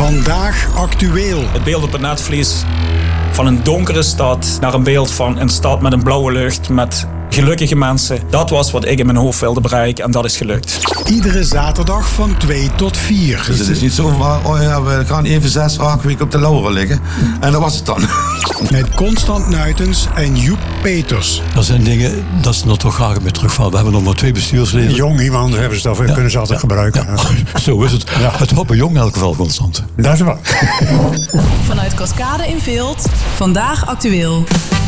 Vandaag actueel. Het beeld op het netvlies van een donkere stad naar een beeld van een stad met een blauwe lucht, met gelukkige mensen. Dat was wat ik in mijn hoofd wilde bereiken en dat is gelukt. Iedere zaterdag van 2 tot 4. Dus het is niet zo van, oh ja, we gaan even 6, 8 weken op de lauren liggen. En dat was het dan. Met Constant Nuitens en Joep Peters. Dat zijn dingen dat ze er toch graag mee terugvallen. We hebben nog maar 2 bestuursleden. Jong iemand hebben ze dat, kunnen ze altijd gebruiken. Ja, zo is het. Ja. Het hoppen jong in elk geval constant. Dat is waar. Vanuit Cascade in Veelt, Vandaag actueel.